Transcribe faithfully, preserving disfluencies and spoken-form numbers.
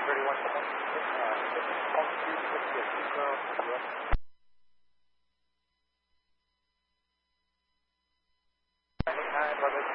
thirty-one, uh, altitude whiskey at two zero U S. ninety-nine, level